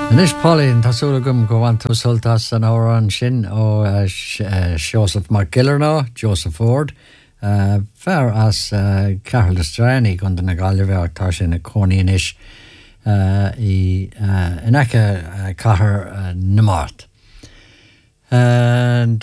Anis Pauline Tasulagum go on to Sultas an hour on Shin Joseph McGillerno, Joseph Ford. Fair as Carol Strani gunda na Galliver Tashin a Cornianish Inaka Cahar Namart. And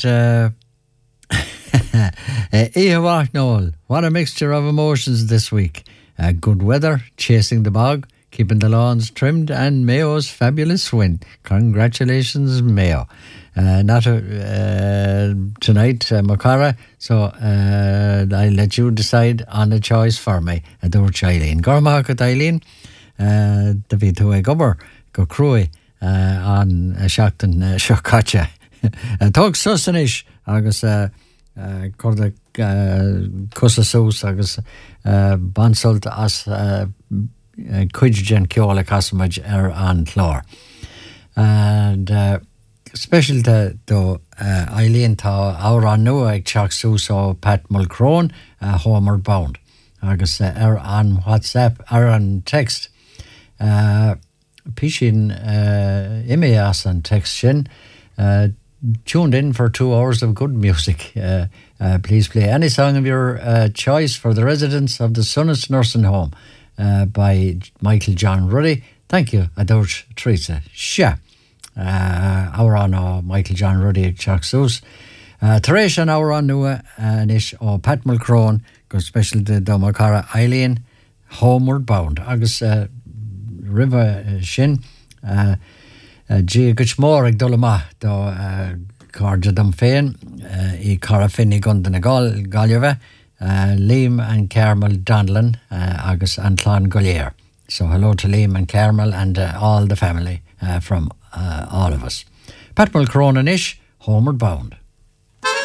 Iawak Noel, what a mixture of emotions this week. Good weather, chasing the bog, keeping the lawns trimmed, and Mayo's fabulous win. Congratulations, Mayo. Not tonight, Macara, so I'll let you decide on the choice for me. Adorch Eileen. Gormakat Eileen, David Hue Gubber, go Cruy on Shackton Shakacha. Tog Sussanish, Agus Corda Cussasus, Agus Bonsult as Cuidgen Kiola Casamaj on Clor. And special to Eileen ta our new ag Chuck so Pat Mulcrone homeward bound. Agus on WhatsApp on text Pishin Imeas and text shin tuned in for 2 hours of good music. Please play any song of your choice for the residents of the Sunnis Nursing Home by Michael John Ruddy. Thank you, Adorch Teresa. Sha. Our on Michael John Ruddy Chaxus. Teresa and our on Nua Nish or Pat Mulcrone go special to Domacara Eileen homeward bound. Agus River Shin G Guchmore ag Dolama do Carja Dum Fain I Carafini Gundanagal Galjava Liam and Carmel Donlan Agus Antlan Golier. So hello to Liam and Carmel and all the family from all of us. Pat Mulcrone Ish homeward bound.